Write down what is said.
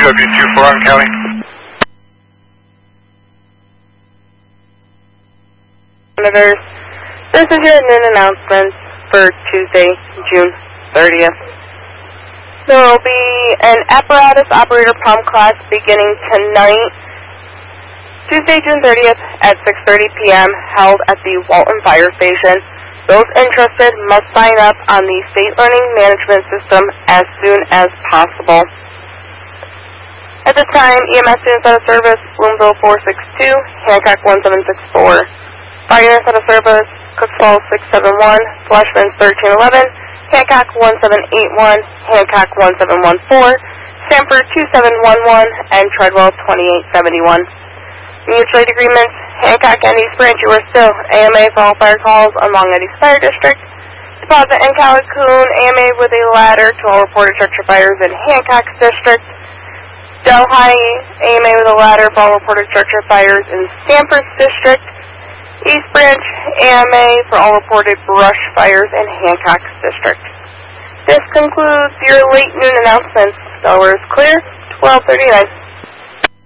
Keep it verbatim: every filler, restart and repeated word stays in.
W two four on County. Monitors, this is your noon announcements for Tuesday, June thirtieth. There will be an apparatus operator pump class beginning tonight, Tuesday, June thirtieth at six thirty p m held at the Walton Fire Station. Those interested must sign up on the State Learning Management System as soon as possible. At the time, E M S students out of service, Bloomville four six two, Hancock one seven six four. Fire units out of service, Cooks Falls six seven one, Flashman thirteen eleven, Hancock one seven eight one, Hancock one seven one four, Sanford two seven one one, and Treadwell twenty-eight seventy-one. Mutual aid agreements, Hancock and East Branch, you are still A M A for all fire calls along Eddie's Fire District. Deposit in Callicoon, A M A with a ladder to all reported structure fires in Hancock's district. Delhi, A M A with a ladder for all reported structure fires in Sanford's district. East Branch, A M A for all reported brush fires in Hancock's district. This concludes your late noon announcements. Delaware is clear, twelve thirty-nine.